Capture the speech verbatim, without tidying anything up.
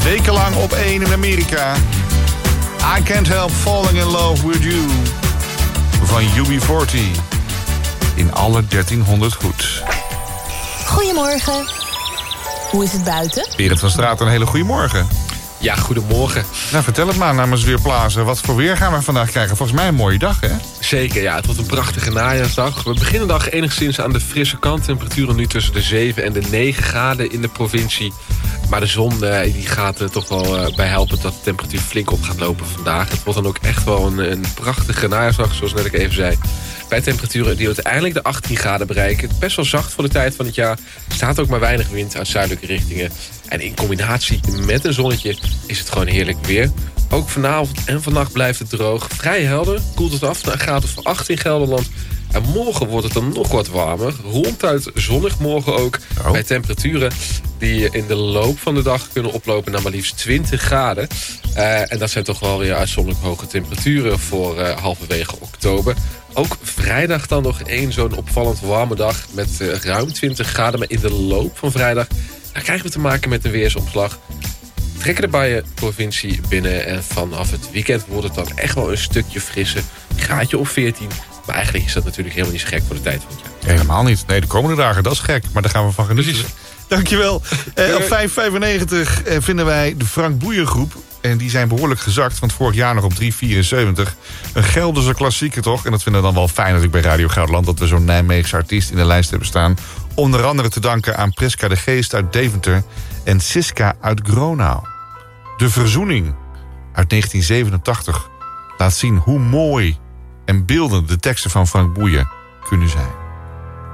wekenlang op één in Amerika. I Can't Help Falling in Love With You van U B veertig. In alle dertienhonderd goed. Goedemorgen. Hoe is het buiten? Berend van Straat, een hele goede morgen. Ja, goedemorgen. Nou, vertel het maar namens Weerplaza. Wat voor weer gaan we vandaag krijgen? Volgens mij een mooie dag, hè? Zeker, ja. Het wordt een prachtige najaarsdag. We beginnen de dag enigszins aan de frisse kant. Temperaturen nu tussen de zeven en de negen graden in de provincie. Maar de zon uh, die gaat er toch wel uh, bij helpen dat de temperatuur flink op gaat lopen vandaag. Het wordt dan ook echt wel een, een prachtige najaarsdag, zoals net ik even zei. Bij temperaturen die uiteindelijk de achttien graden bereiken. Best wel zacht voor de tijd van het jaar. Er staat ook maar weinig wind uit zuidelijke richtingen. En in combinatie met een zonnetje is het gewoon heerlijk weer. Ook vanavond en vannacht blijft het droog. Vrij helder, koelt het af naar een graad of acht in Gelderland. En morgen wordt het dan nog wat warmer. Ronduit zonnig morgen ook. Oh. Bij temperaturen die in de loop van de dag kunnen oplopen naar maar liefst twintig graden. Uh, en dat zijn toch wel weer uitzonderlijk hoge temperaturen voor uh, halverwege oktober. Ook vrijdag dan nog één zo'n opvallend warme dag met uh, ruim twintig graden. Maar in de loop van vrijdag dan krijgen we te maken met een weersomslag. Trekken de buien provincie binnen en vanaf het weekend wordt het dan echt wel een stukje frisser. Graadje op veertien. Maar eigenlijk is dat natuurlijk helemaal niet zo gek voor de tijd van het jaar. Helemaal niet. Nee, de komende dagen, dat is gek. Maar daar gaan we van genieten. Precies. Dankjewel. Eh, op vijf vijfennegentig eh, vinden wij de Frank Boeien groep. En die zijn behoorlijk gezakt, want vorig jaar nog op drie vierenzeventig. Een Gelderse klassieker toch? En dat vinden we dan wel fijn natuurlijk bij Radio Gelderland, dat we zo'n Nijmeegse artiest in de lijst hebben staan. Onder andere te danken aan Priska de Geest uit Deventer en Siska uit Gronau. De Verzoening uit negentien zevenentachtig laat zien hoe mooi en beeldend de teksten van Frank Boeien kunnen zijn.